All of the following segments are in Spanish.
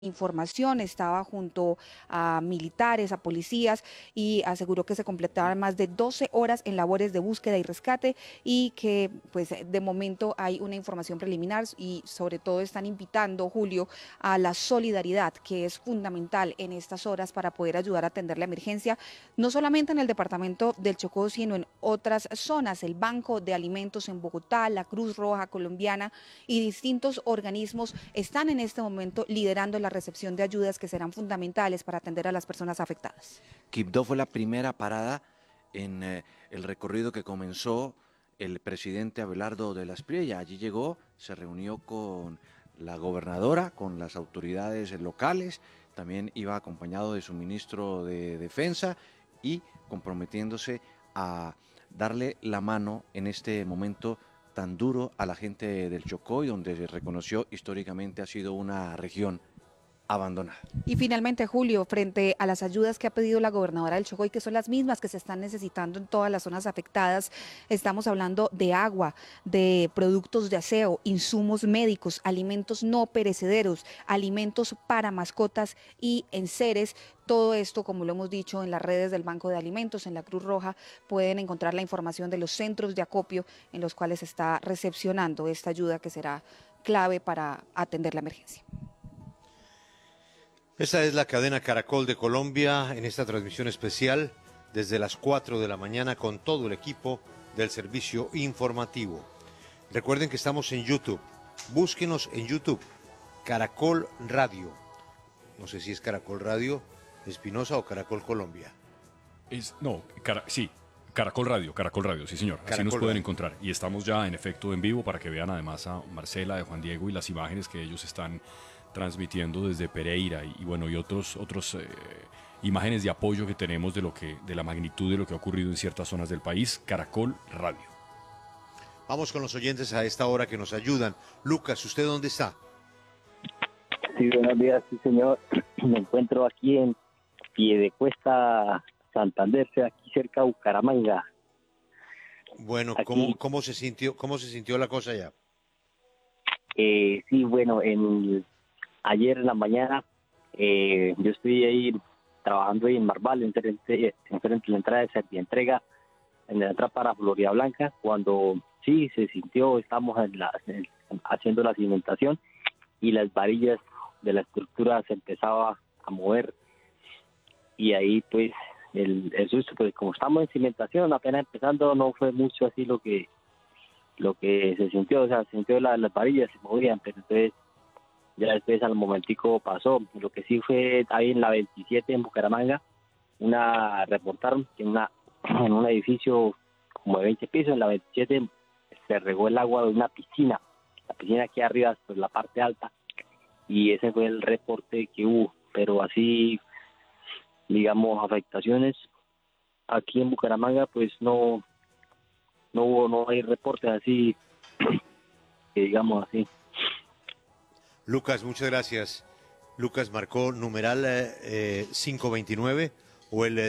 información, estaba junto a militares, a policías y aseguró que se completaban más de 12 horas en labores de búsqueda y rescate y que pues de momento hay una información preliminar y sobre todo están invitando, Julio, a la solidaridad que es fundamental en estas horas para poder ayudar a atender la emergencia, no solamente en el departamento del Chocó, sino en otras zonas, el Banco de Alimentos en Bogotá, la Cruz Roja Colombiana y distintos organismos están en este momento liderando la recepción de ayudas que serán fundamentales para atender a las personas afectadas. Quibdó fue la primera parada en el recorrido que comenzó el presidente Abelardo de la Espriella. Allí llegó, se reunió con la gobernadora, con las autoridades locales, también iba acompañado de su ministro de Defensa y comprometiéndose a darle la mano en este momento tan duro a la gente del Chocó y donde se reconoció históricamente ha sido una región abandonada. Y finalmente, Julio, frente a las ayudas que ha pedido la gobernadora del Chocó y que son las mismas que se están necesitando en todas las zonas afectadas, estamos hablando de agua, de productos de aseo, insumos médicos, alimentos no perecederos, alimentos para mascotas y enseres. Todo esto, como lo hemos dicho, en las redes del Banco de Alimentos, en la Cruz Roja, pueden encontrar la información de los centros de acopio en los cuales se está recepcionando esta ayuda que será clave para atender la emergencia. Esta es la cadena Caracol de Colombia en esta transmisión especial desde las 4 de la mañana con todo el equipo del servicio informativo. Recuerden que estamos en YouTube. Búsquenos en YouTube, Caracol Radio. No sé si es Caracol Radio Espinosa o Caracol Colombia. Sí, Caracol Radio, sí señor. Así Caracol nos pueden Radio. encontrar. Y estamos ya en efecto en vivo para que vean además a Marcela, de Juan Diego y las imágenes que ellos están transmitiendo desde Pereira y bueno, y otros imágenes de apoyo que tenemos de la magnitud de lo que ha ocurrido en ciertas zonas del país. Caracol Radio. Vamos con los oyentes a esta hora que nos ayudan. Lucas, ¿usted dónde está? Sí, buenos días, sí señor. Me encuentro aquí en Piedecuesta, Santander, aquí cerca de Bucaramanga. Bueno, Aquí. ¿cómo se sintió la cosa allá? Sí, bueno, ayer en la mañana yo estoy ahí trabajando ahí en Marval, enfrente de la entrada de Servientrega, en la entrada para Florida Blanca, cuando sí se sintió, estamos haciendo la cimentación y las varillas de la estructura se empezaba a mover y ahí pues el susto, pues como estamos en cimentación, apenas empezando, no fue mucho así lo que se sintió, o sea, se sintió las varillas se movían, pero entonces ya después al momentico pasó. Lo que sí fue ahí en la 27 en Bucaramanga, reportaron que en un edificio como de 20 pisos, en la 27 se regó el agua de una piscina, la piscina aquí arriba, pues la parte alta, y ese fue el reporte que hubo, pero así, digamos, afectaciones aquí en Bucaramanga, pues no hay reportes así, que digamos así. Lucas, muchas gracias. Lucas marcó numeral 529 o el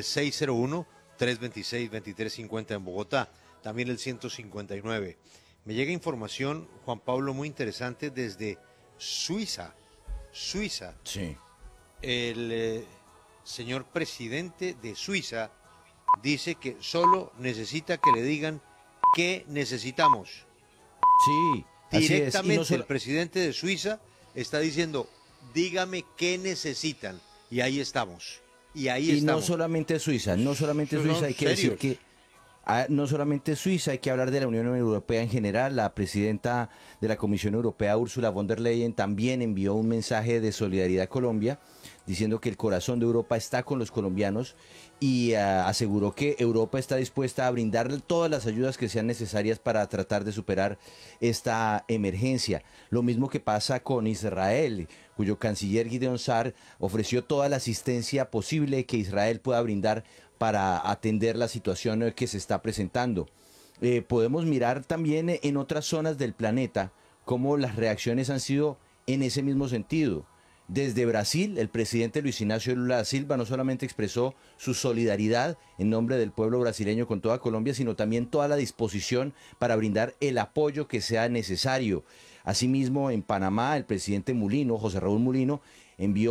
601-326-2350 en Bogotá, también el 159. Me llega información, Juan Pablo, muy interesante desde Suiza. Sí. El señor presidente de Suiza dice que solo necesita que le digan qué necesitamos. Sí, así es. Directamente el presidente de Suiza está diciendo, dígame qué necesitan. Y ahí estamos. Y no solamente Suiza, hay que decir que no solamente Suiza, hay que hablar de la Unión Europea en general. La presidenta de la Comisión Europea, Ursula von der Leyen, también envió un mensaje de solidaridad a Colombia, diciendo que el corazón de Europa está con los colombianos y aseguró que Europa está dispuesta a brindarle todas las ayudas que sean necesarias para tratar de superar esta emergencia. Lo mismo que pasa con Israel, cuyo canciller Gideon Sa'ar ofreció toda la asistencia posible que Israel pueda brindar para atender la situación que se está presentando. Podemos mirar también en otras zonas del planeta cómo las reacciones han sido en ese mismo sentido. Desde Brasil, el presidente Luis Ignacio Lula da Silva no solamente expresó su solidaridad en nombre del pueblo brasileño con toda Colombia, sino también toda la disposición para brindar el apoyo que sea necesario. Asimismo, en Panamá, el presidente Mulino, José Raúl Mulino, envió